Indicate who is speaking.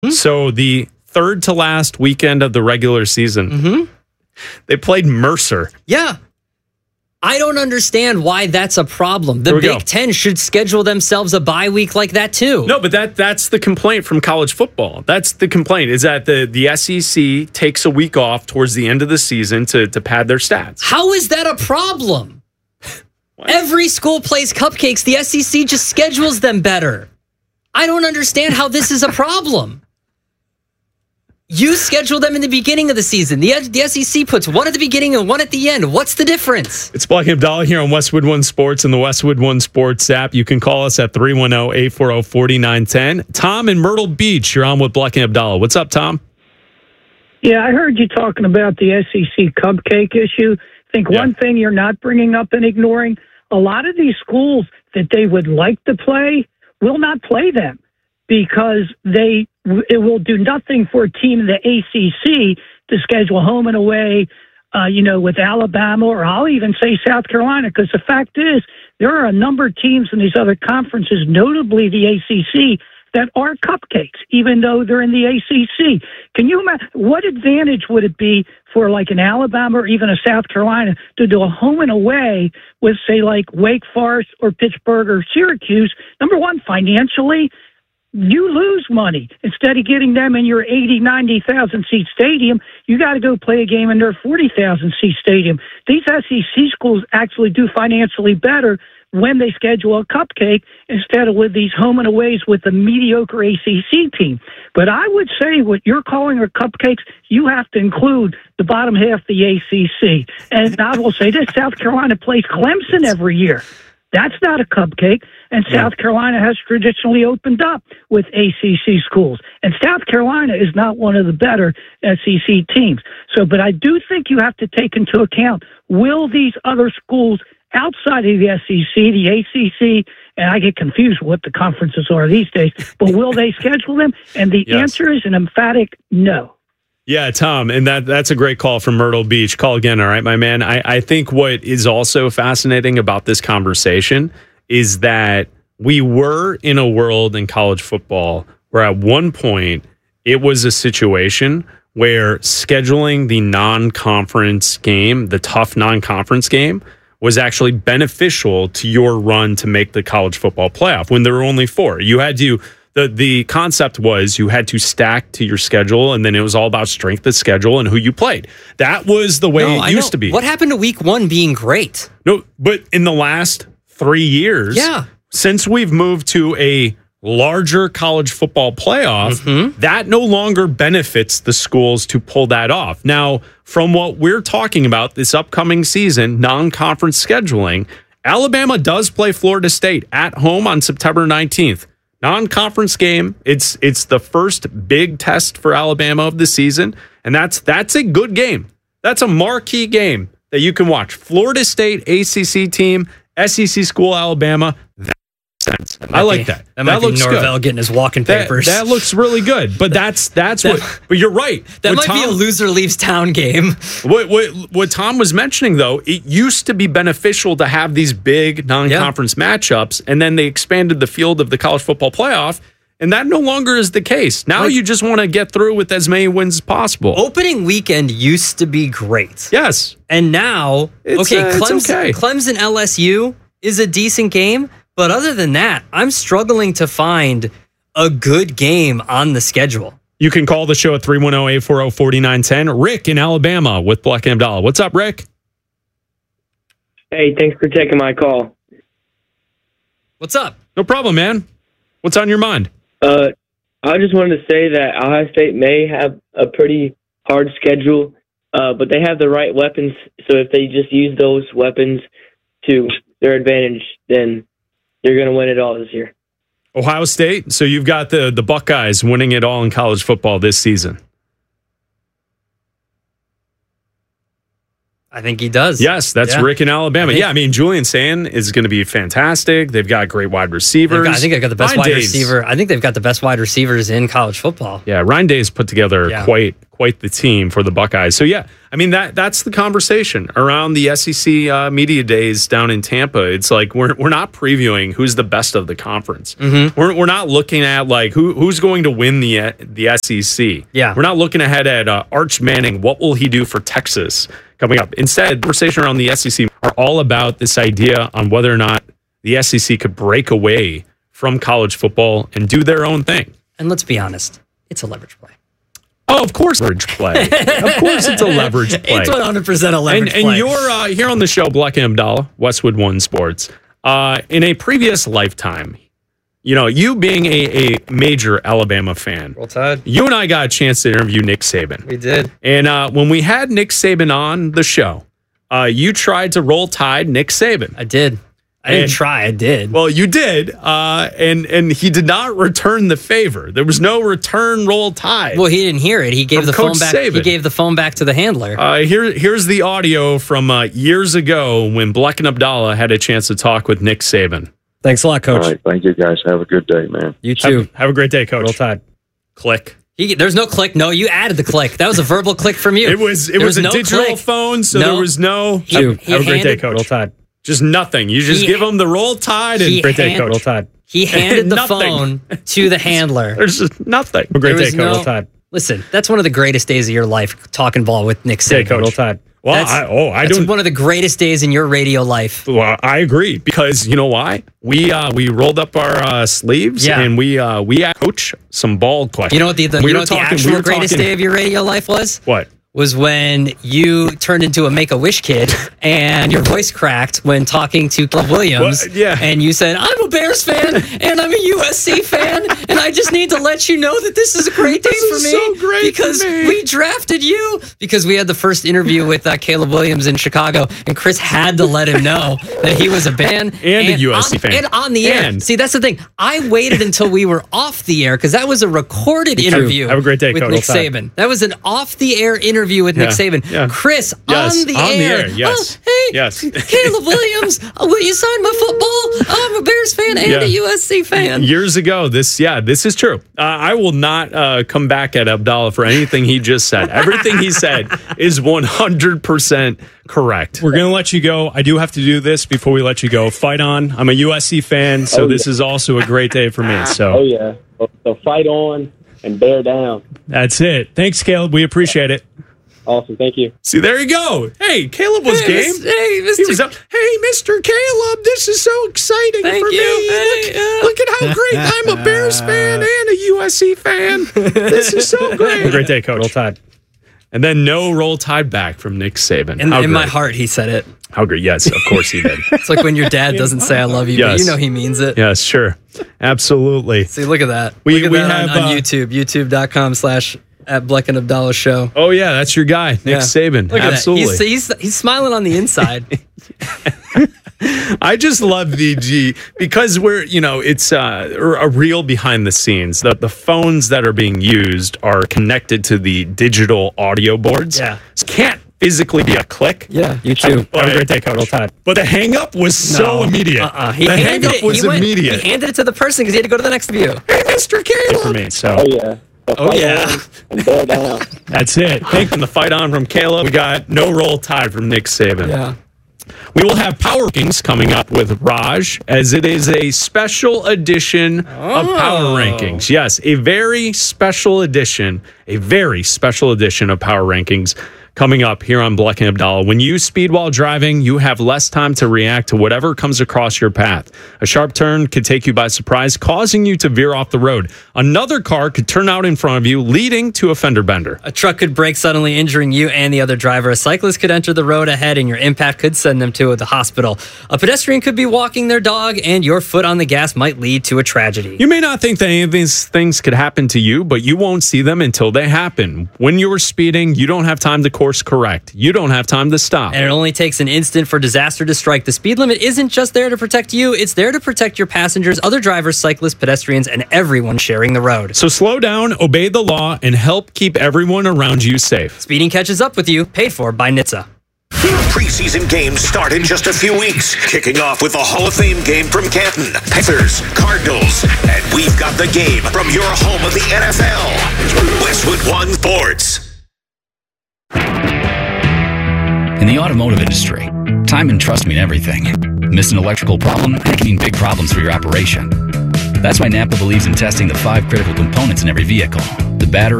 Speaker 1: So the third to last weekend of the regular season, they played Mercer.
Speaker 2: Yeah. I don't understand why that's a problem. The Big Ten should schedule themselves a bye week like that too.
Speaker 1: No, but that's the complaint from college football. That's the complaint, is that the SEC takes a week off towards the end of the season to pad their stats.
Speaker 2: How is that a problem? Every school plays cupcakes. The SEC just schedules them better. I don't understand how this is a problem. You schedule them in the beginning of the season. The SEC puts one at the beginning and one at the end. What's the difference?
Speaker 1: It's Black and Abdallah here on Westwood One Sports and the Westwood One Sports app. You can call us at 310-840-4910. Tom in Myrtle Beach, you're on with Black and Abdallah. What's up, Tom?
Speaker 3: Yeah, I heard you talking about the SEC cupcake issue. I think one thing you're not bringing up and ignoring, a lot of these schools that they would like to play will not play them because it will do nothing for a team in the ACC to schedule home and away, with Alabama, or I'll even say South Carolina, because the fact is there are a number of teams in these other conferences, notably the ACC, that are cupcakes, even though they're in the ACC. Can you imagine what advantage would it be for like an Alabama or even a South Carolina to do a home and away with, say, like Wake Forest or Pittsburgh or Syracuse? Number one, financially, you lose money. Instead of getting them in your 80, 90,000 seat stadium, you got to go play a game in their 40,000 seat stadium. These SEC schools actually do financially better when they schedule a cupcake instead of with these home and aways with the mediocre ACC team. But I would say what you're calling are cupcakes, you have to include the bottom half of the ACC. And I will say this, South Carolina plays Clemson every year. That's not a cupcake. And South Carolina has traditionally opened up with ACC schools. And South Carolina is not one of the better SEC teams. But I do think you have to take into account, will these other schools outside of the SEC, the ACC, and I get confused with what the conferences are these days, but will they schedule them? And the answer is an emphatic no.
Speaker 1: Yeah, Tom, and that's a great call from Myrtle Beach. Call again, all right, my man. I think what is also fascinating about this conversation is that we were in a world in college football where at one point it was a situation where scheduling the non-conference game, the tough non-conference game, was actually beneficial to your run to make the college football playoff when there were only 4. You had to... The concept was you had to stack to your schedule, and then it was all about strength of schedule and who you played. That was the way it used to be.
Speaker 2: What happened to week 1 being great?
Speaker 1: No, but in the last 3 years, since we've moved to a larger college football playoff, that no longer benefits the schools to pull that off. Now, from what we're talking about this upcoming season, non-conference scheduling, Alabama does play Florida State at home on September 19th. Non-conference game. It's the first big test for Alabama of the season, and that's a good game. That's a marquee game that you can watch. Florida State, ACC team, SEC school, Alabama. I like that.
Speaker 2: That looks Norvell good. Getting his walking papers.
Speaker 1: That looks really good. But that's what. But you're right.
Speaker 2: That might be a loser leaves town game.
Speaker 1: What Tom was mentioning, though, it used to be beneficial to have these big non-conference matchups, and then they expanded the field of the college football playoff, and that no longer is the case. Now you just want to get through with as many wins as possible.
Speaker 2: Opening weekend used to be great.
Speaker 1: Yes.
Speaker 2: And now, Clemson LSU is a decent game. But other than that, I'm struggling to find a good game on the schedule.
Speaker 1: You can call the show at 310-840-4910. Rick in Alabama with Black and Abdallah. What's up, Rick?
Speaker 4: Hey, thanks for taking my call.
Speaker 2: What's up?
Speaker 1: No problem, man. What's on your mind?
Speaker 4: I just wanted to say that Ohio State may have a pretty hard schedule, but they have the right weapons. So if they just use those weapons to their advantage, then you're going to win it all this year.
Speaker 1: Ohio State, so you've got the Buckeyes winning it all in college football this season.
Speaker 2: I think he does.
Speaker 1: Yes, that's Rick in Alabama. I mean, Julian Sand is going to be fantastic. They've got great wide receivers.
Speaker 2: I think they've got the best wide receiver. I think they've got the best wide receivers in college football.
Speaker 1: Yeah, Ryan Day's put together quite the team for the Buckeyes. So I mean that's the conversation around the SEC media days down in Tampa. It's like we're not previewing who's the best of the conference. Mm-hmm. We're not looking at like who's going to win the SEC.
Speaker 2: Yeah,
Speaker 1: we're not looking ahead at Arch Manning. What will he do for Texas coming up? Instead, the conversation around the SEC are all about this idea on whether or not the SEC could break away from college football and do their own thing.
Speaker 2: And let's be honest, it's a leverage play.
Speaker 1: Oh, of course, leverage play. Of course, it's a leverage play.
Speaker 2: It's 100% a leverage play.
Speaker 1: And you're here on the show, Bleck and Abdallah, Westwood One Sports. In a previous lifetime, you being a major Alabama fan,
Speaker 2: Roll Tide.
Speaker 1: You and I got a chance to interview Nick Saban.
Speaker 2: We did.
Speaker 1: And when we had Nick Saban on the show, you tried to roll tide Nick Saban.
Speaker 2: I did. I didn't try. I did.
Speaker 1: Well, you did, and he did not return the favor. There was no return roll tide.
Speaker 2: Well, he didn't hear it. He gave the phone back. Saban. He gave the phone back to the handler.
Speaker 1: Here's the audio from years ago when Bleck and Abdallah had a chance to talk with Nick Saban.
Speaker 2: Thanks a lot, Coach.
Speaker 5: All right, thank you guys. Have a good day, man.
Speaker 2: You too.
Speaker 1: Have a great day, Coach.
Speaker 2: Roll Tide.
Speaker 1: Click.
Speaker 2: There's no click. No, you added the click. That was a verbal click from you.
Speaker 1: It was a digital phone, so there was no. Have a great day, Coach.
Speaker 2: Roll Tide.
Speaker 1: Just nothing. You just give him the roll tide and
Speaker 2: great day, Coach. Roll Tide. He handed the phone to the handler.
Speaker 1: There's just nothing. Have a great day, Coach. Roll Tide.
Speaker 2: Listen, that's one of the greatest days of your life, talking ball with Nick Saban.
Speaker 1: Coach. Roll Tide. Well,
Speaker 2: that's one of the greatest days in your radio life.
Speaker 1: Well, I agree because you know why? We rolled up our sleeves and we asked Coach some ball questions.
Speaker 2: You know what the actual greatest day of your radio life was?
Speaker 1: What?
Speaker 2: Was when you turned into a Make-A-Wish kid and your voice cracked when talking to Caleb Williams. And you said, I'm a Bears fan and I'm a USC fan and I just need to let you know that this is a great day for me
Speaker 1: so great
Speaker 2: because we drafted you. Because we had the first interview with Caleb Williams in Chicago and Chris had to let him know that he was a fan.
Speaker 1: And a USC fan.
Speaker 2: And on the air. See, that's the thing. I waited until we were off the air because that was a recorded interview.
Speaker 1: Have a great day,
Speaker 2: with
Speaker 1: Coach.
Speaker 2: Nick Saban. That was an off-the-air interview with Nick Saban.
Speaker 1: Yeah.
Speaker 2: Chris,
Speaker 1: yes.
Speaker 2: on the air.
Speaker 1: Yes.
Speaker 2: Caleb Williams, will you sign my football? I'm a Bears fan and a USC fan.
Speaker 1: Years ago, this is true. I will not come back at Abdallah for anything he just said. Everything he said is 100% correct.
Speaker 6: We're going to let you go. I do have to do this before we let you go. Fight on. I'm a USC fan, so this is also a great day for me. So.
Speaker 4: Oh, yeah. So fight on and bear down.
Speaker 6: That's it. Thanks, Caleb. We appreciate it.
Speaker 4: Awesome, thank you.
Speaker 1: See, there you go. Hey, Caleb was game.
Speaker 2: Hey, Mr.
Speaker 1: He was up. Hey, Mr. Caleb, this is so exciting for me. Look at how great I'm a Bears fan and a USC fan. This is so great.
Speaker 6: Have a great day, Coach.
Speaker 1: Roll Tide. And then no roll tide back from Nick Saban.
Speaker 2: In my heart, he said it.
Speaker 1: How great. Yes, of course he did.
Speaker 2: It's like when your dad doesn't say I love you, but you know he means it.
Speaker 1: Yes, sure. Absolutely.
Speaker 2: See, look at that. We have on YouTube, youtube.com/ at Bleck and Abdallah Show.
Speaker 1: Oh, yeah, that's your guy, Nick Saban.
Speaker 2: Look
Speaker 1: Absolutely.
Speaker 2: At that. He's smiling on the inside.
Speaker 1: I just love the because it's a real behind the scenes. The phones that are being used are connected to the digital audio boards.
Speaker 2: Yeah.
Speaker 1: So can't physically be a click.
Speaker 2: Yeah, you too.
Speaker 6: Have a great day, Coach. Roll Tide.
Speaker 1: But the hang up was so immediate. The hang up was immediate.
Speaker 2: He handed it to the person because he had to go to the next view.
Speaker 1: Hey, Mr. Caleb.
Speaker 6: For me, so.
Speaker 4: Oh, yeah. And bear down.
Speaker 6: That's it.
Speaker 1: Taking the fight on from Caleb. We got no roll tide from Nick Saban.
Speaker 2: Yeah.
Speaker 1: We will have Power Rankings coming up with Raj, as it is a special edition of Power Rankings. Yes, a very special edition of Power Rankings coming up here on Bleck and Abdallah. When you speed while driving, you have less time to react to whatever comes across your path. A sharp turn could take you by surprise, causing you to veer off the road. Another car could turn out in front of you, leading to a fender bender.
Speaker 2: A truck could brake, suddenly injuring you and the other driver. A cyclist could enter the road ahead, and your impact could send them to the hospital. A pedestrian could be walking their dog, and your foot on the gas might lead to a tragedy.
Speaker 1: You may not think that any of these things could happen to you, but you won't see them until they happen. When you are speeding, you don't have time to course correct. You don't have time to stop.
Speaker 2: And it only takes an instant for disaster to strike. The speed limit isn't just there to protect you, it's there to protect your passengers, other drivers, cyclists, pedestrians, and everyone sharing the road.
Speaker 1: So slow down, obey the law, and help keep everyone around you safe.
Speaker 2: Speeding catches up with you, paid for by NHTSA.
Speaker 7: Preseason games start in just a few weeks, kicking off with the Hall of Fame game from Canton, Panthers, Cardinals, and we've got the game from your home of the NFL, Westwood One Sports.
Speaker 8: In the automotive industry, time and trust mean everything. Miss an electrical problem, and it can mean big problems for your operation. That's why Napa believes in testing the 5 critical components in every vehicle: the battery,